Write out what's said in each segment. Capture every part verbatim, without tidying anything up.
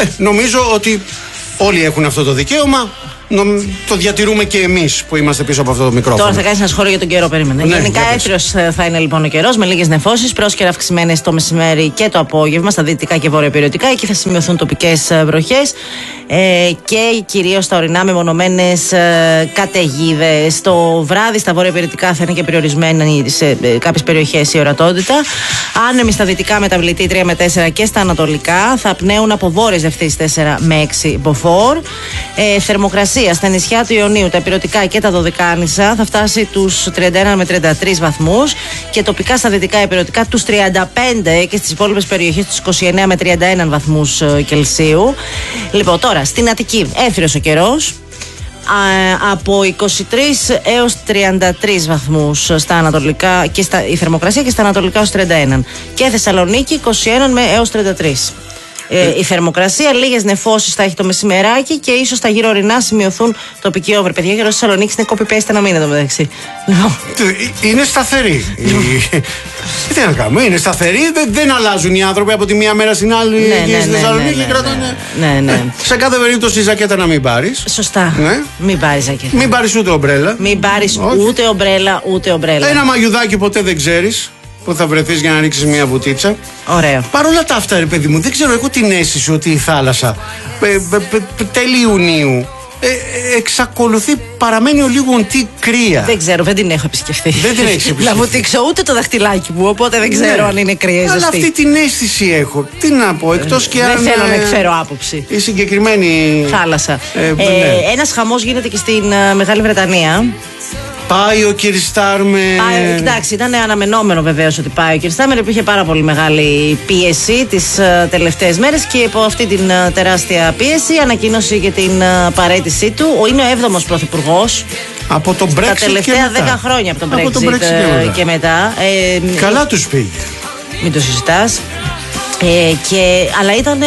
Ε, νομίζω ότι όλοι έχουν αυτό το δικαίωμα. Το διατηρούμε και εμείς που είμαστε πίσω από αυτό το μικρόφωνο. Τώρα θα κάνεις ένα σχόλιο για τον καιρό, περίμενε. Ναι, γενικά έθριος θα είναι λοιπόν ο καιρός, με λίγες νεφώσεις, πρόσκαιρα αυξημένες το μεσημέρι και το απόγευμα στα δυτικά και βορειοπεριωτικά. Εκεί θα σημειωθούν τοπικές βροχές ε, και κυρίως στα ορεινά μεμονωμένες ε, καταιγίδες. Το βράδυ στα βορειοπεριωτικά θα είναι και περιορισμένη σε ε, κάποιες περιοχές η ορατότητα. Άνεμοι στα δυτικά μεταβλητή τρία με τέσσερα και στα ανατολικά. Θα πνέουν από βόρειες ευθύσεις τέσσερα με έξι μποφόρ. Ε, θερμοκρασία στα νησιά του Ιωνίου, τα Ηπειρωτικά και τα Δωδεκάνησα θα φτάσει τους τριάντα ένα με τριάντα τρεις βαθμούς και τοπικά στα δυτικά Ηπειρωτικά τους τριάντα πέντε και στις υπόλοιπες περιοχές τους είκοσι εννέα με τριάντα ένα βαθμούς Κελσίου. Λοιπόν, τώρα στην Αττική έθριος ο καιρός. Α, από είκοσι τρεις έως τριάντα τρεις βαθμούς στα ανατολικά και στα, η θερμοκρασία και στα ανατολικά ως τριάντα ένα. Και Θεσσαλονίκη είκοσι ένα με έως τριάντα τρεις. Ε, η θερμοκρασία, λίγες νεφώσεις θα έχει το μεσημεράκι και ίσως τα γύρω ορεινά σημειωθούν τοπικοί over. Παιδιά, γύρω στη Θεσσαλονίκη είναι copy-paste ένα μήνα το μεταξύ. Είναι σταθερή. Τι να κάνουμε, είναι σταθερή, δεν, δεν αλλάζουν οι άνθρωποι από τη μία μέρα στην άλλη ναι, και ναι, στη ναι, Θεσσαλονίκη ναι, ναι, κρατάνε. Ναι, ναι. Σε κάθε περίπτωση ζακέτα να μην πάρεις. Σωστά. Ναι. Μην πάρεις ζακέτα. Μην πάρεις ούτε ομπρέλα. Μην πάρεις ούτε ομπρέλα, ούτε ομπρέλα. Ένα μαγιουδάκι ποτέ δεν ξέρεις που θα βρεθείς για να ρίξεις μια βουτίτσα. Ωραίο. Παρ' όλα τα αυτά, ρε παιδί μου, δεν ξέρω, έχω την αίσθηση ότι η θάλασσα τέλη Ιουνίου ε, εξακολουθεί, παραμένει ο λίγο τι κρύα. Δεν ξέρω, δεν την έχω επισκεφθεί. Δεν την έχεις επισκεφθεί. Να βουτήξω ούτε το δαχτυλάκι μου, οπότε δεν ξέρω ναι. αν είναι κρύα ή ζεστή. Αλλά αυτή την αίσθηση έχω. Τι να πω, εκτός και δεν αν. Δεν θέλω να εκφέρω άποψη. Η συγκεκριμένη θάλασσα. Ε, ε, ναι. Ένας χαμός γίνεται και στην uh, Μεγάλη Βρετανία. Πάει ο Κίρ Στάρμερ. Εντάξει, ήταν αναμενόμενο βεβαίως ότι πάει ο Κίρ Στάρμερ. Υπήρχε πάρα πολύ μεγάλη πίεση τις uh, τελευταίες μέρες και υπό αυτή την uh, τεράστια πίεση ανακοίνωσε και την uh, παραίτησή του. Είναι ο έβδομος πρωθυπουργός. Από τον Brexit. Τα τελευταία δέκα χρόνια από τον Brexit, από τον Brexit και μετά. Και μετά. Ε, Καλά τους πήγε. Μην το συζητάς. Ε, και, αλλά ήταν ε,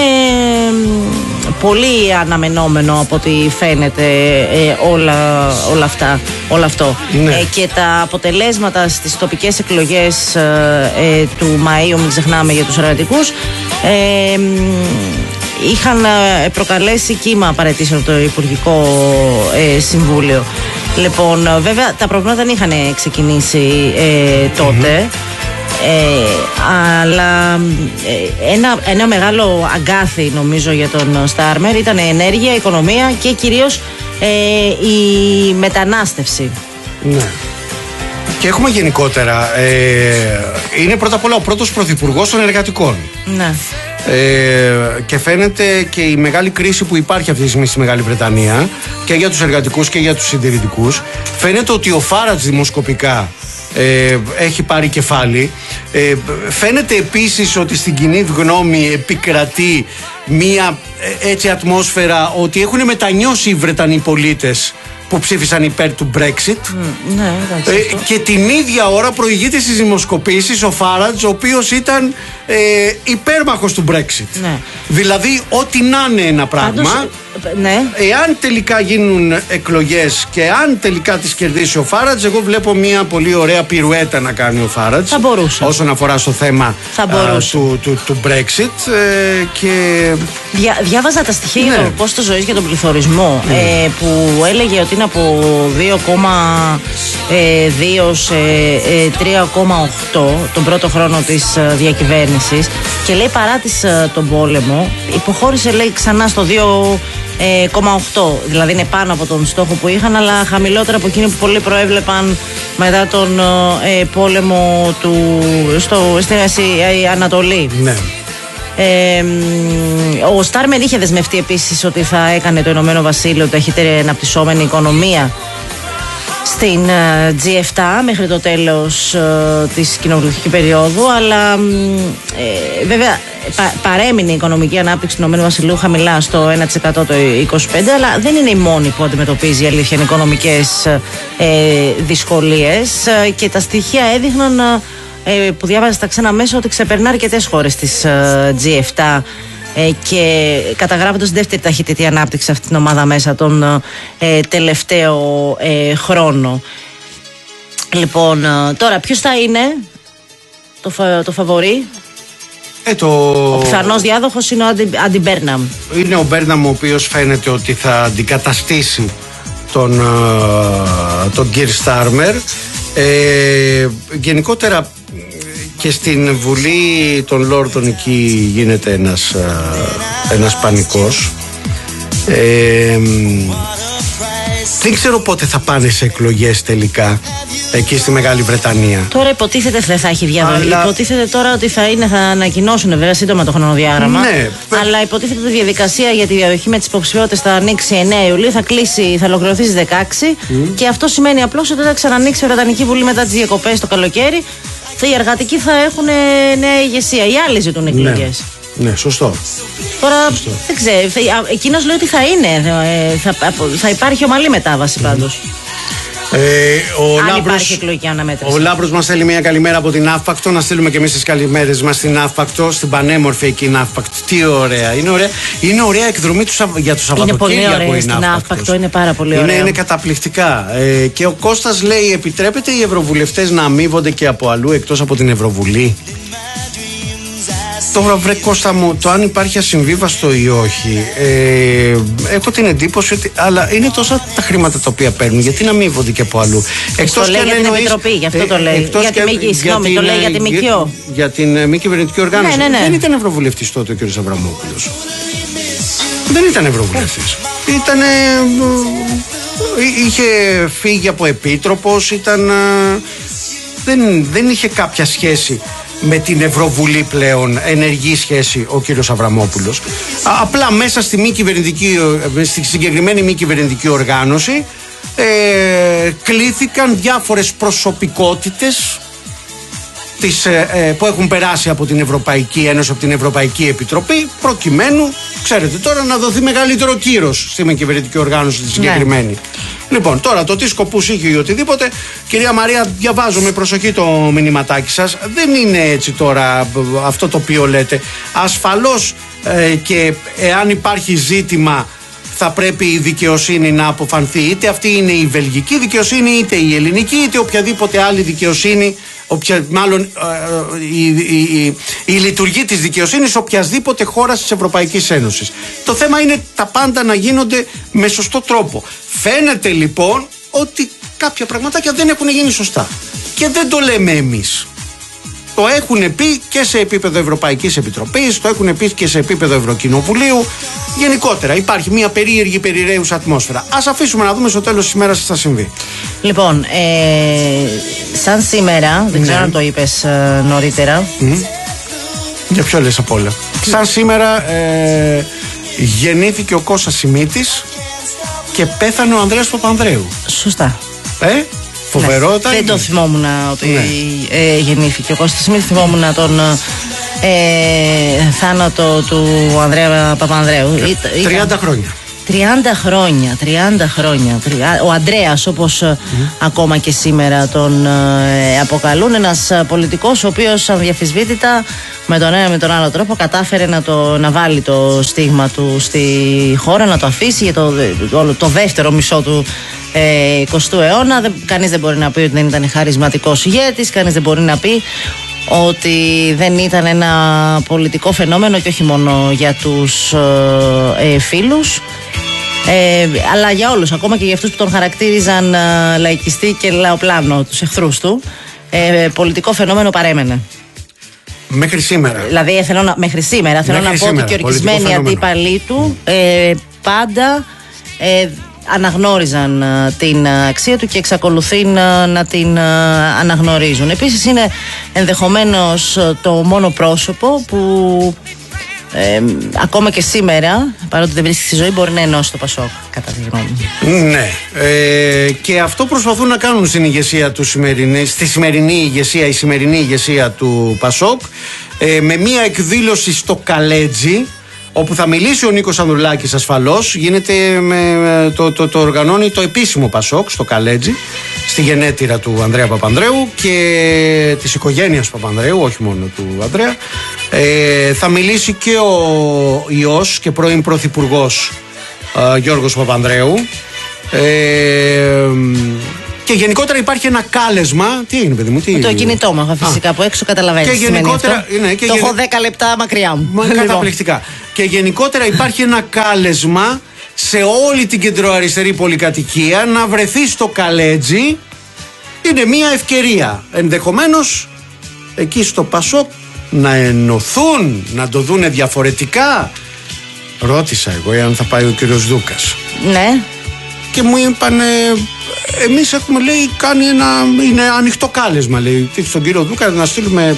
πολύ αναμενόμενο από ό,τι φαίνεται ε, όλα, όλα αυτά, όλο αυτό. Ναι. Ε, και τα αποτελέσματα στις τοπικές εκλογές ε, ε, του Μαΐου, μην ξεχνάμε, για τους εργατικούς, ε, είχαν προκαλέσει κύμα παραιτήσεων από το Υπουργικό ε, Συμβούλιο. Λοιπόν, βέβαια τα προβλήματα δεν είχαν ξεκινήσει ε, τότε. Mm-hmm. Ε, αλλά ε, ένα, ένα μεγάλο αγκάθι νομίζω για τον Στάρμερ ήταν η ενέργεια, η οικονομία και κυρίως ε, η μετανάστευση. Ναι. Και έχουμε γενικότερα ε, είναι πρώτα απ' όλα ο πρώτος πρωθυπουργός των εργατικών. Ναι. Ε, και φαίνεται και η μεγάλη κρίση που υπάρχει αυτή τη στιγμή στη Μεγάλη Βρετανία και για τους εργατικούς και για τους συντηρητικούς. Φαίνεται ότι ο Φάρατζ δημοσκοπικά Ε, έχει πάρει κεφάλι. Ε, φαίνεται επίσης ότι στην κοινή γνώμη επικρατεί μία ε, έτσι ατμόσφαιρα ότι έχουν μετανιώσει οι Βρετανοί πολίτες που ψήφισαν υπέρ του Brexit. Mm, ναι, ε, και την ίδια ώρα προηγείται στις δημοσκοπήσεις ο Φάρατζ, ο οποίος ήταν ε, υπέρμαχος του Brexit. Ναι. Δηλαδή ό,τι να είναι ένα πράγμα. Πάντως, ναι. Εάν τελικά γίνουν εκλογές και αν τελικά τις κερδίσει ο Φάρατζ, εγώ βλέπω μια πολύ ωραία πυρουέτα να κάνει ο Φάρατζ. Θα μπορούσε. Όσον αφορά στο θέμα α, του, του, του Brexit. Ε, και... Δια, διάβαζα τα στοιχεία ναι. για το κόστο ζωής για τον πληθωρισμό, ναι. ε, που έλεγε ότι είναι από δύο κόμμα δύο σε ε, τρία κόμμα οκτώ τον πρώτο χρόνο της ε, διακυβέρνησης, και λέει παρά της, ε, τον πόλεμο υποχώρησε, λέει, ξανά στο δύο κόμμα οκτώ, δηλαδή είναι πάνω από τον στόχο που είχαν, αλλά χαμηλότερα από εκείνη που πολλοί προέβλεπαν μετά τον ε, πόλεμο του, στο, στην Ασία, Ανατολή. Ναι. Ε, ο Στάρμερ είχε δεσμευτεί επίσης ότι θα έκανε το Ηνωμένο Βασίλειο ταχύτερη αναπτυσσόμενη οικονομία στην uh, τζι επτά μέχρι το τέλος uh, της κοινοβουλευτικής περίοδου, αλλά ε, βέβαια πα, παρέμεινε η οικονομική ανάπτυξη του Ηνωμένου Βασιλείου χαμηλά στο ένα τοις εκατό το είκοσι πέντε, αλλά δεν είναι η μόνη που αντιμετωπίζει, η αλήθεια, οικονομικές ε, δυσκολίες, ε, και τα στοιχεία έδειχναν ε, που διάβαζα στα ξένα μέσα ότι ξεπερνά αρκετές χώρες της ε, τζι επτά Ε, και καταγράφοντας δεύτερη ταχύτητη ανάπτυξη αυτή την ομάδα μέσα τον ε, τελευταίο ε, χρόνο. Λοιπόν, ε, τώρα ποιος θα είναι το, φα, το φαβορί? Ε, το... Ο πιθανός διάδοχος είναι ο Αντι, Αντι Μπέρναμ. Είναι ο Μπέρναμ, ο οποίος φαίνεται ότι θα αντικαταστήσει τον, τον Κίρ Στάρμερ. Ε, γενικότερα και στην Βουλή των Λόρδων εκεί γίνεται ένας, ένας πανικός. Ε, δεν ξέρω πότε θα πάνε σε εκλογές τελικά εκεί στη Μεγάλη Βρετανία. Τώρα υποτίθεται δεν θα έχει διαδοχή. Αλλά... Υποτίθεται τώρα ότι θα, είναι, θα ανακοινώσουν βέβαια σύντομα το χρονοδιάγραμμα. Ναι, αλλά υποτίθεται ότι η διαδικασία για τη διαδοχή με τις υποψηφιότητες θα ανοίξει εννέα Ιουλίου, θα κλείσει, θα ολοκληρωθεί στις δεκαέξι. Mm. Και αυτό σημαίνει απλώς ότι θα ξανανοίξει η Βρετανική Βουλή μετά τις διακοπές το καλοκαίρι. Οι εργατικοί θα έχουν νέα ηγεσία. Οι άλλοι ζητούν εκλογές. Ναι. Ναι, σωστό. Τώρα σωστό. δεν ξέρω. Εκείνος λέει ότι θα είναι. Θα, θα υπάρχει ομαλή μετάβαση πάντως. Ε, ο Αν Λάμπρος, υπάρχει εκλογική αναμέτρηση. Ο Λάμπρος μας στέλνει μια καλημέρα από την Αύπακτο. Να στείλουμε και εμείς τις καλημέρες μας στην Αύπακτο, στην πανέμορφη εκεί Αύπακτο. Τι ωραία. Είναι ωραία, είναι ωραία εκδρομή του, για το Σαββατοκύριακο. Είναι πολύ ωραία στην Αύπακτο, είναι πάρα πολύ ωραία. Είναι, είναι καταπληκτικά. Ε, και ο Κώστας λέει: επιτρέπεται οι ευρωβουλευτές να αμείβονται και από αλλού εκτός από την Ευρωβουλή? Τώρα βρε Κώστα μου, το αν υπάρχει ασυμβίβαστο ή όχι, ε, έχω την εντύπωση ότι. Αλλά είναι τόσα τα χρήματα τα οποία παίρνουν, γιατί να αμείβονται και από αλλού. Εκτός το λέει για την εννοείς, Επιτροπή, γι' αυτό το λέει. Για τη ΜΚΙ, συγγνώμη, το λέει για τη ΜΚΙΟ. Για, για την μη κυβερνητική οργάνωση. Ναι, ναι, ναι. Δεν ήταν ευρωβουλευτής τότε ο κ. Αβραμόπουλος. Δεν ήταν ευρωβουλευτής. Ήτανε. Είχε φύγει από επίτροπος, ήταν. Δεν, δεν είχε κάποια σχέση με την Ευρωβουλή πλέον, ενεργή σχέση ο κύριος Αβραμόπουλος. Απλά μέσα στη, μη κυβερνητική, στη συγκεκριμένη μη κυβερνητική οργάνωση ε, κλήθηκαν διάφορες προσωπικότητες τις, ε, που έχουν περάσει από την Ευρωπαϊκή Ένωση, από την Ευρωπαϊκή Επιτροπή, προκειμένου, ξέρετε τώρα, να δοθεί μεγαλύτερο κύρος στη μη κυβερνητική οργάνωση τη συγκεκριμένη. Ναι. Λοιπόν, τώρα το τι σκοπούς είχε ή οτιδήποτε, κυρία Μαρία, διαβάζω με προσοχή το μηνυματάκι σας. Δεν είναι έτσι τώρα αυτό το οποίο λέτε. Ασφαλώς ε, και εάν υπάρχει ζήτημα, θα πρέπει η δικαιοσύνη να αποφανθεί. Είτε αυτή είναι η βελγική δικαιοσύνη, είτε η ελληνική, είτε οποιαδήποτε άλλη δικαιοσύνη. Οποια, μάλλον ε, η, η, η, η λειτουργία της δικαιοσύνης οποιασδήποτε χώρας της Ευρωπαϊκής Ένωσης. Το θέμα είναι τα πάντα να γίνονται με σωστό τρόπο. Φαίνεται λοιπόν ότι κάποια πραγματάκια δεν έχουν γίνει σωστά. Και δεν το λέμε εμείς. Το έχουν πει και σε επίπεδο Ευρωπαϊκής Επιτροπής, το έχουν πει και σε επίπεδο Ευρωκοινοβουλίου. Γενικότερα υπάρχει μια περίεργη περιραίουσα ατμόσφαιρα. Ας αφήσουμε να δούμε στο τέλος της ημέρας τι θα συμβεί. Λοιπόν, ε, σαν σήμερα, δεν ξέρω ναι. αν το είπες ε, νωρίτερα. Mm. Για ποιο λες απ' όλα. Σαν σήμερα ε, γεννήθηκε ο Κώστας Σιμίτης και πέθανε ο Ανδρέας Παπανδρέου. Σωστά. Ε, φοβερό ναι. Δεν το θυμόμουν ότι ναι. ε, γεννήθηκε ο Κώστας Σιμίτης, θυμόμουν τον ε, θάνατο του Ανδρέα Παπανδρέου. τριάντα χρόνια. τριάντα χρόνια, τριάντα χρόνια. Ο Ανδρέας, όπως mm. ακόμα και σήμερα τον ε, αποκαλούν, ένας πολιτικός ο οποίος αδιαφυσβήτητα με τον ένα με τον άλλο τρόπο κατάφερε να, το, να βάλει το στίγμα του στη χώρα, να το αφήσει για το, το, το δεύτερο μισό του ε, εικοστού αιώνα. Δεν, κανείς δεν μπορεί να πει ότι δεν ήταν χαρισματικός ηγέτης, κανείς δεν μπορεί να πει ότι δεν ήταν ένα πολιτικό φαινόμενο και όχι μόνο για τους ε, φίλους. Ε, αλλά για όλους, ακόμα και για αυτούς που τον χαρακτήριζαν ε, λαϊκιστή και λαοπλάνο, τους εχθρούς του, ε, πολιτικό φαινόμενο παρέμενε. Μέχρι σήμερα. Δηλαδή, θέλω να, μέχρι σήμερα, θέλω μέχρι να πω σήμερα, ότι και ορκισμένοι αντίπαλοι του ε, πάντα ε, αναγνώριζαν ε, την αξία του και εξακολουθεί ε, να την ε, αναγνωρίζουν. Επίσης, είναι ενδεχομένως το μόνο πρόσωπο που Ε, ακόμα και σήμερα, παρότι δεν βρίσκει στη ζωή, μπορεί να ενώσει το Πασόκ, κατά τη γνώμη μου. Ναι. Ε, και αυτό προσπαθούν να κάνουν στην ηγεσία του σημερινή, στη σημερινή ηγεσία, η σημερινή ηγεσία του Πασόκ, ε, με μία εκδήλωση στο Καλέτζι, όπου θα μιλήσει ο Νίκος Ανδρουλάκης ασφαλώς. Γίνεται με, το, το, το οργανώνει το επίσημο Πασόκ στο Καλέτζι, στη γενέτειρα του Ανδρέα Παπανδρέου και της οικογένειας Παπανδρέου, όχι μόνο του Ανδρέα. Ε, θα μιλήσει και ο ιός και πρώην πρωθυπουργός ε, Γιώργος Παπανδρέου. Ε, Και γενικότερα υπάρχει ένα κάλεσμα. Τι είναι, παιδί μου, τι... Το κινητό μου, φυσικά, από έξω καταλαβαίνεις. Και γενικότερα. Ναι, και το γεν... έχω δέκα λεπτά μακριά μου. Καταπληκτικά. Και γενικότερα υπάρχει ένα κάλεσμα σε όλη την κεντροαριστερή πολυκατοικία να βρεθεί στο Καλέτζι. Είναι μια ευκαιρία. Ενδεχομένως εκεί στο Πασόκ να ενωθούν, να το δούνε διαφορετικά. Ρώτησα εγώ αν θα πάει ο κύριος Δούκας. Ναι. Και μου είπανε, εμείς έχουμε, λέει, κάνει ένα, είναι ανοιχτό κάλεσμα, λέει, στον κύριο Δούκα να στείλουμε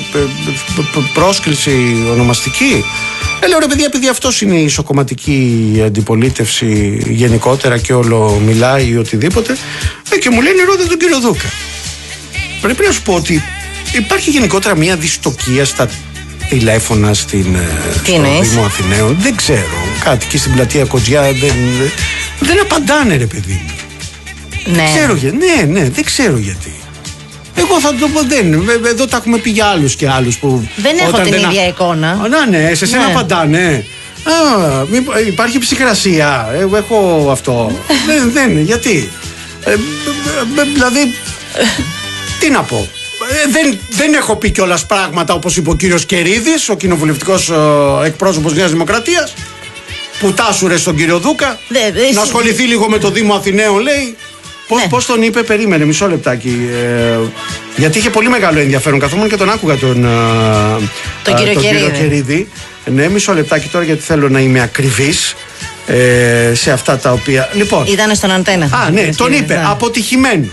πρόσκληση ονομαστική. Ε, λέω, ρε παιδιά, επειδή αυτός είναι η ισοκομματική αντιπολίτευση γενικότερα και όλο μιλάει ή οτιδήποτε, ε, και μου λένε, ρώτα τον κύριο Δούκα. Πρέπει να σου πω ότι υπάρχει γενικότερα μια δυστοκία στα τηλέφωνα στην, στο Δήμο Αθηναίων. Δεν ξέρω, κάτι εκεί στην πλατεία Κοτζιά δεν, δεν απαντάνε, ρε παιδί μου. Ναι. Δεν ξέρω γιατί. Ναι, ναι, δεν ξέρω γιατί. Εγώ θα το πω, δεν. Εδώ τα έχουμε πει για άλλους και άλλους που. Δεν έχω την δεν ίδια α... εικόνα. Να, ναι, σε σένα ναι. Απαντάνε. Α, υπάρχει ψυχραασία. Εγώ έχω αυτό. δεν, δεν, γιατί. Ε, δηλαδή, τι να πω. Ε, δεν, δεν έχω πει κιόλας πράγματα όπως είπε ο κύριος Κερίδης, ο κοινοβουλευτικός ε, εκπρόσωπος Νέας Δημοκρατίας, που τάσουρε στον κύριο Δούκα. Δε, δε, να ασχοληθεί δε. λίγο με το Δήμο Αθηναίων, λέει. Πώς, ναι. πώς τον είπε, περίμενε μισό λεπτάκι. Ε, γιατί είχε πολύ μεγάλο ενδιαφέρον. Καθόμουν και τον άκουγα τον, ε, τον, ε, κύριο, τον Κερίδη. κύριο Κερίδη. Ναι, μισό λεπτάκι τώρα γιατί θέλω να είμαι ακριβής ε, σε αυτά τα οποία. Λοιπόν. Ήταν στον Αντένα. Α, ναι, τον είπε. Ναι. Αποτυχημένο.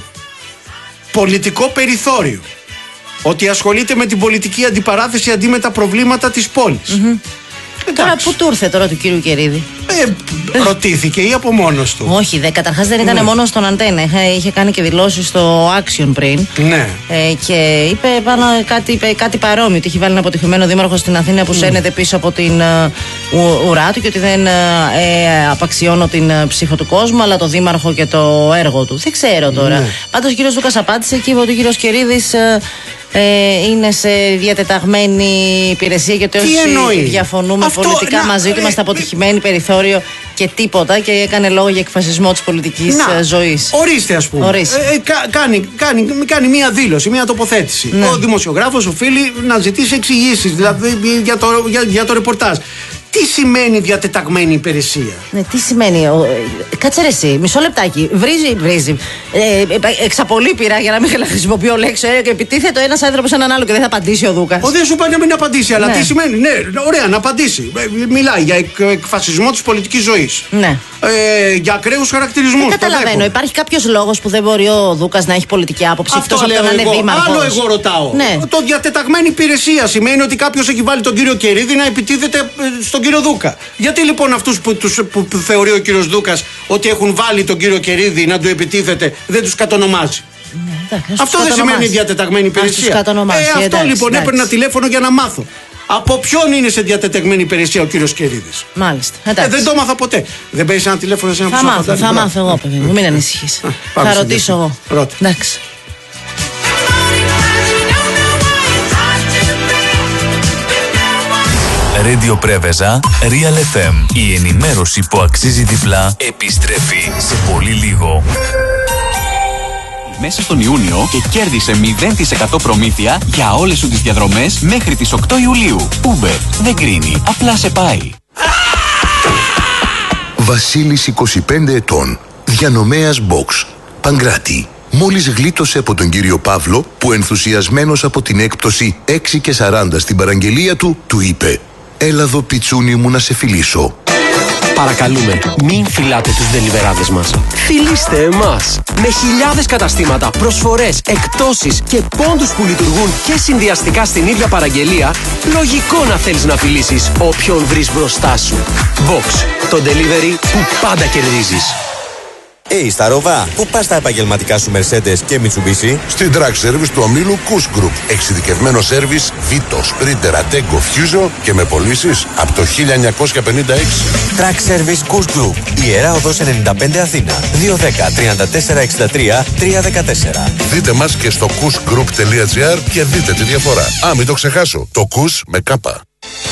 Πολιτικό περιθώριο. Ότι ασχολείται με την πολιτική αντιπαράθεση αντί με τα προβλήματα της πόλης. Mm-hmm. Τώρα πού του ήρθε τώρα του κύριου Κερίδη? Ε, ρωτήθηκε ή από μόνος του? Όχι, δε, καταρχάς δεν ήταν ναι. μόνο στον Αντένα. Είχε, είχε κάνει και δηλώσεις στο Action πριν. Ναι. Ε, και είπε, πάνω, κάτι, είπε κάτι παρόμοιο. Ότι είχε βάλει ένα αποτυχημένο δήμαρχο στην Αθήνα που mm. σένεται πίσω από την uh, ουρά του και ότι δεν ε, απαξιώνω την uh, ψήφο του κόσμου, αλλά το δήμαρχο και το έργο του. Δεν ξέρω τώρα. Ναι. Πάντως ο κύριος Δούκας απάντησε και είπε ότι ο κύριος Κερίδης. Uh, Ε, είναι σε διατεταγμένη υπηρεσία και ότι όσοι διαφωνούμε αυτό, πολιτικά να, μαζί του είμαστε αποτυχημένοι περιθώριο και τίποτα και έκανε λόγο για εκφασισμό της πολιτικής να, ζωής. Ορίστε ας πούμε. Ορίστε. Ε, κα, κάνει, κάνει, κάνει μία δήλωση, μία τοποθέτηση. Ναι. Ο δημοσιογράφος οφείλει να ζητήσει εξηγήσεις δηλαδή, για, το, για, για το ρεπορτάζ. Τι σημαίνει διατεταγμένη υπηρεσία? Ναι, τι σημαίνει. Ο, ε, κάτσε ρε εσύ, μισό λεπτάκι. Βρίζει, βρίζει. Ε, εξαπολύει πειρά για να μην χρησιμοποιώ λέξη. Ε, επιτίθεται ο ένας άνθρωπος σε έναν άλλο και δεν θα απαντήσει ο Δούκας. Ο δεν σου πάει να μην απαντήσει, αλλά ναι. τι σημαίνει. Ναι, ωραία, να απαντήσει. Μιλάει για εκ, εκφασισμό της πολιτικής ζωής. Ναι. Ε, για ακραίους χαρακτηρισμούς. Δεν καταλαβαίνω. Υπάρχει κάποιος λόγος που δεν μπορεί ο Δούκας να έχει πολιτική άποψη? Αυτό λέω να εγώ. Είναι δήμαρχος. Άλλο εγώ ρωτάω. Ναι. Το διατεταγμένη υπηρεσία σημαίνει ότι κάποιος έχει βάλει τον κύριο Κερίδη να επιτίθεται στον κύριο Δούκα. Γιατί λοιπόν αυτούς που, τους, που, που θεωρεί ο κύριος Δούκας ότι έχουν βάλει τον κύριο Κερίδη να του επιτίθεται δεν τους κατονομάζει? Ναι, εντάξει, αυτό δεν σημαίνει διατεταγμένη υπηρεσία. Ε, αυτό εντάξει, λοιπόν εντάξει. έπαιρνα τηλέφωνο για να μάθω. Από ποιον είναι σε διατεταγμένη υπηρεσία ο κύριος Κερίδης? Μάλιστα. Ε, δεν το μάθα ποτέ. Δεν παίρνει ένα τηλέφωνο σε ένα θα μάθω, θα μάθω εγώ, παιδί μου. Μην ανησυχείς. Θα ρωτήσω εγώ. Ρώτα. Εντάξει. Radio Πρέβεζα, Real εφ εμ. Η ενημέρωση που αξίζει διπλά επιστρέφει σε πολύ λίγο. Μέσα στον Ιούνιο και κέρδισε μηδέν τοις εκατό προμήθεια για όλες σου τις διαδρομές μέχρι τις οκτώ Ιουλίου. Uber δεν κρίνει, απλά σε πάει. Βασίλης, είκοσι πέντε ετών, διανομέας Box, Παγκράτη. Μόλις γλίτωσε από τον κύριο Παύλο που ενθουσιασμένος από την έκπτωση έξι και σαράντα στην παραγγελία του, του είπε «Έλα εδώ πιτσούνι μου να σε φιλήσω». Παρακαλούμε, μην φυλάτε τους δελιβεράδες μας. Φιλήστε εμάς. Με χιλιάδες καταστήματα, προσφορές, εκπτώσεις και πόντους που λειτουργούν και συνδυαστικά στην ίδια παραγγελία, λογικό να θέλεις να φιλήσεις όποιον βρεις μπροστά σου. Box, το delivery που πάντα κερδίζεις. Hey, Σταρόβα, πού πας τα επαγγελματικά σου Mercedes και Mitsubishi? Στην Track Service του ομίλου Kush Group. Εξειδικευμένο σέρβις Vito, Sprinter, Ateco, Fuso και με πωλήσεις από το χίλια εννιακόσια πενήντα έξι. Track Service Kush Group. Ιερά Οδός ενενήντα πέντε Αθήνα. δύο ένα μηδέν, τρία τέσσερα έξι τρία, τρία ένα τέσσερα. Δείτε μας και στο kushgroup τελεία gr και δείτε τη διαφορά. Α, μην το ξεχάσω. Το Kush με κάπα.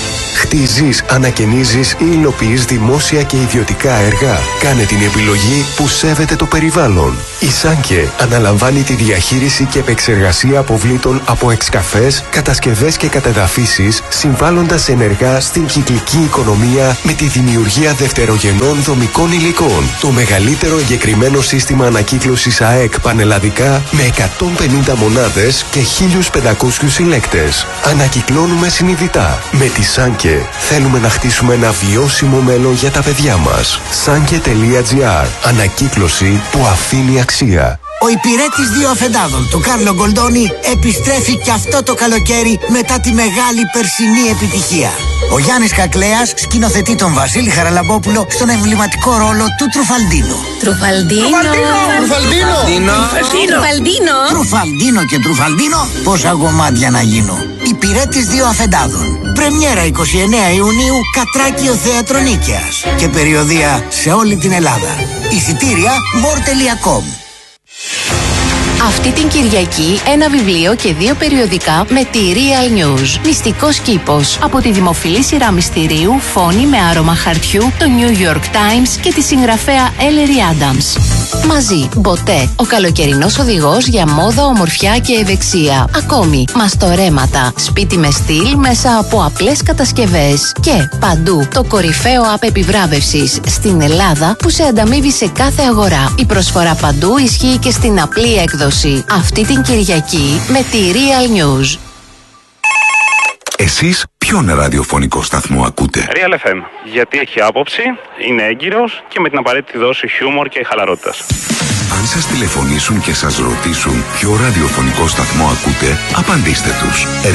Κτίζεις, ανακαινίζεις ή υλοποιείς δημόσια και ιδιωτικά έργα. Κάνε την επιλογή που σέβεται το περιβάλλον. Η Σάνκε αναλαμβάνει τη διαχείριση και επεξεργασία αποβλήτων από εξκαφές, κατασκευές και κατεδαφίσεις, συμβάλλοντας ενεργά στην κυκλική οικονομία με τη δημιουργία δευτερογενών δομικών υλικών. Το μεγαλύτερο εγκεκριμένο σύστημα ανακύκλωσης ΑΕΚ πανελλαδικά με εκατόν πενήντα μονάδες και χίλιους πεντακόσιους συλλέκτες. Ανακυκλώνουμε συνειδητά. Με τη Σάνκε θέλουμε να χτίσουμε ένα βιώσιμο μέλλον για τα παιδιά μας. Σάνκε τελεία τζι άρ. Ανακύκλωση που αφήνει αξία. Ο υπηρέτης δύο αφεντάδων, του Κάρλο Γκολντόνι, επιστρέφει και αυτό το καλοκαίρι μετά τη μεγάλη περσινή επιτυχία. Ο Γιάννης Κακλέας σκηνοθετεί τον Βασίλη Χαραλαμπόπουλο στον εμβληματικό ρόλο του Τρουφαλντίνο. Τρουφαλντίνο! Τρουφαλντίνο! Τρουφαλντίνο! Τρουφαλντίνο και Τρουφαλντίνο, πόσα κομμάτια να γίνω. Υπηρέτης δύο αφεντάδων. Πρεμιέρα εικοστή ενάτη Ιουνίου, Κατράκιο Θέατρο Νίκαιας. Και περιοδεία σε όλη την Ελλάδα. Εισιτήρια μορ τελεία κομ. Αυτή την Κυριακή ένα βιβλίο και δύο περιοδικά με τη Real News. Μυστικός κήπος. Από τη δημοφιλή σειρά μυστηρίου Φόνη με άρωμα χαρτιού, το New York Times και τη συγγραφέα Ellery Adams. Μαζί, Μποτέ, ο καλοκαιρινός οδηγός για μόδα, ομορφιά και ευεξία. Ακόμη, μαστορέματα, σπίτι με στυλ μέσα από απλές κατασκευές. Και παντού, το κορυφαίο app επιβράβευσης στην Ελλάδα που σε ανταμείβει σε κάθε αγορά. Η προσφορά παντού ισχύει και στην απλή έκδοση. Αυτή την Κυριακή με τη Real News. Εσείς ποιον ραδιοφωνικό σταθμό ακούτε? Real εφ εμ, γιατί έχει άποψη, είναι έγκυρος και με την απαραίτητη δόση χιούμορ και χαλαρότητας. Αν σας τηλεφωνήσουν και σας ρωτήσουν ποιο ραδιοφωνικό σταθμό ακούτε, απαντήστε τους.